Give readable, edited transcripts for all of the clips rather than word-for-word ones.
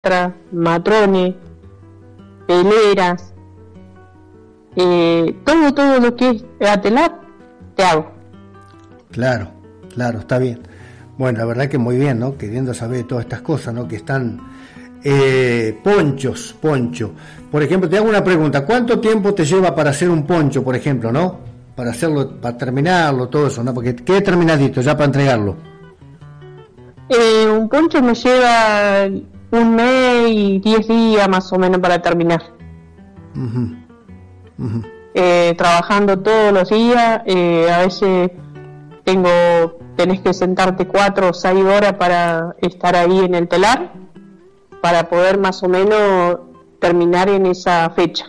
matras, matrones, peleras, todo lo que es atelar, te hago. Claro, está bien. Bueno, la verdad que muy bien, ¿no? Queriendo saber todas estas cosas, ¿no? Que están poncho. Por ejemplo, te hago una pregunta. ¿Cuánto tiempo te lleva para hacer un poncho, por ejemplo, no? Para hacerlo, para terminarlo, todo eso, ¿no? Porque quede terminadito ya para entregarlo. Un poncho me lleva 1 mes y 10 días más o menos para terminar. Trabajando todos los días, a veces tenés que sentarte 4 o 6 horas para estar ahí en el telar, para poder más o menos terminar en esa fecha.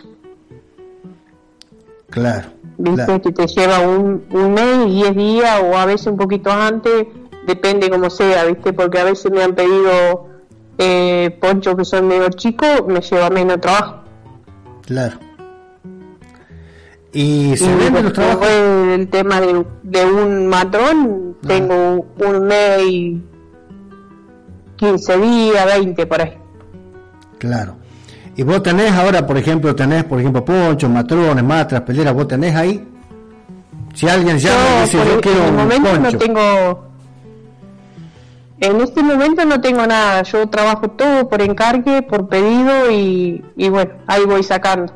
Claro. Viste que te lleva un mes y 10 días, o a veces un poquito antes, depende como sea, viste, porque a veces me han pedido ponchos que son medio chicos, me lleva menos trabajo. Claro. Y se venden los trabajos. El tema de un matrón, tengo 1 mes y 15 días, 20 por ahí. Claro. Y vos tenés ahora, por ejemplo, ponchos, matrones, matras, peleras, vos tenés ahí. Si alguien llama y dice yo quiero un poncho. No tengo. En este momento no tengo nada. Yo trabajo todo por encargue, por pedido y bueno, ahí voy sacando.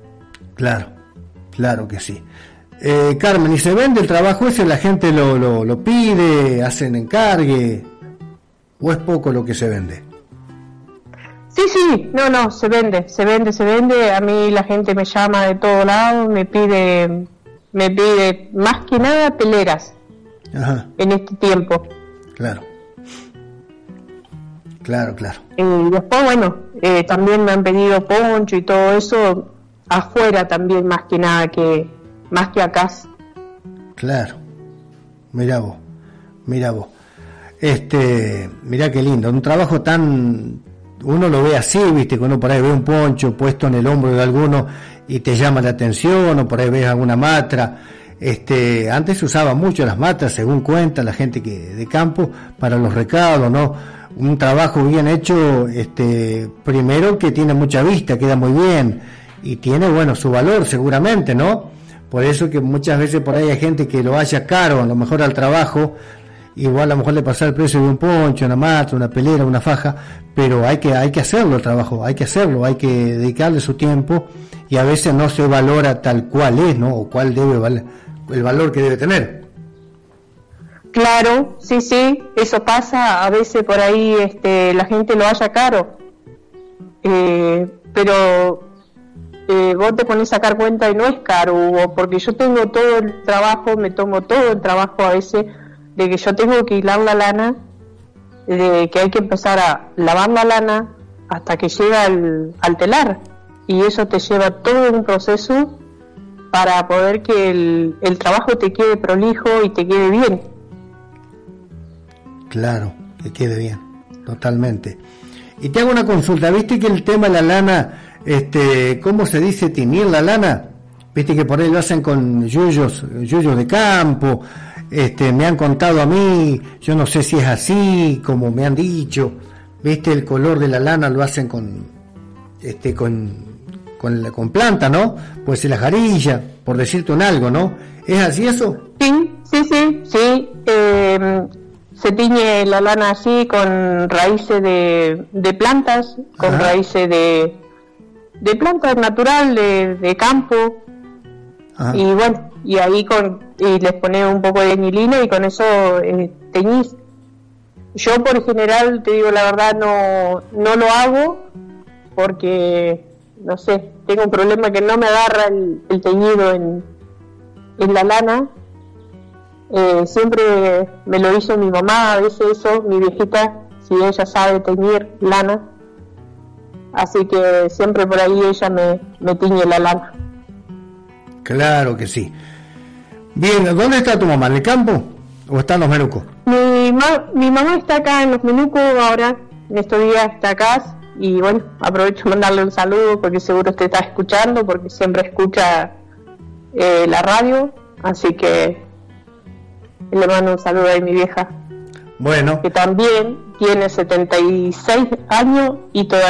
Claro que sí. Carmen, ¿y se vende el trabajo ese? ¿La gente lo pide, hacen encargue? ¿O es poco lo que se vende? Sí, no, se vende. A mí la gente me llama de todos lados, me pide más que nada peleras. Ajá. En este tiempo. Claro. Y después, bueno, también me han pedido poncho y todo eso afuera también, más que acá. Claro. Mirá vos. Mirá qué lindo, un trabajo tan, uno lo ve así, viste, que uno por ahí ve un poncho puesto en el hombro de alguno y te llama la atención, o por ahí ves alguna matra. Antes se usaba mucho las matras, según cuenta la gente de campo, para los recados, ¿no? Un trabajo bien hecho, primero que tiene mucha vista, queda muy bien, y tiene, bueno, su valor seguramente, ¿no? Por eso que muchas veces por ahí hay gente que lo haya caro, a lo mejor al trabajo, igual a lo mejor le pasa el precio de un poncho, una matra, una pelera, una faja, pero hay que hacerlo el trabajo, hay que dedicarle su tiempo, y a veces no se valora tal cual es, ¿no? O cuál debe el valor que debe tener. Claro, sí, eso pasa, a veces por ahí la gente lo haya caro, pero vos te pones a sacar cuenta y no es caro, Hugo, porque yo tengo todo el trabajo, me tomo todo el trabajo a veces, de que yo tengo que hilar la lana, de que hay que empezar a lavar la lana hasta que llega al telar, y eso te lleva todo un proceso para poder que el trabajo te quede prolijo y te quede bien. Claro, que quede bien, totalmente. Y te hago una consulta, ¿viste que el tema de la lana, ¿cómo se dice teñir la lana? Viste que por ahí lo hacen con yuyos de campo, me han contado a mí, yo no sé si es así, como me han dicho, viste, el color de la lana lo hacen con planta, ¿no? Puede ser la jarilla, por decirte un algo, ¿no? ¿Es así eso? Sí. Se tiñe la lana así con raíces de plantas, con raíces de plantas natural, de campo. Ajá. Y bueno, y ahí y les pones un poco de añilina y con eso teñís. Yo por general, te digo la verdad, no lo hago porque, no sé, tengo un problema que no me agarra el teñido en la lana. Siempre me lo hizo mi mamá, a veces eso, mi viejita, si ella sabe teñir lana, así que siempre por ahí ella me tiñe la lana. Claro que sí. Bien, ¿dónde está tu mamá? ¿En el campo o está en los Menucos? Mi mamá está acá en los Menucos ahora, en estos días está acá, y bueno, aprovecho de mandarle un saludo porque seguro usted está escuchando, porque siempre escucha la radio, así que le mando un saludo a mi vieja. Bueno. Que también tiene 76 años y todavía